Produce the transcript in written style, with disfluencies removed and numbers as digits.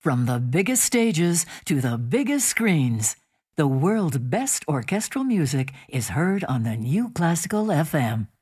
From the biggest stages to the biggest screens, the world's best orchestral music is heard on the New Classical FM.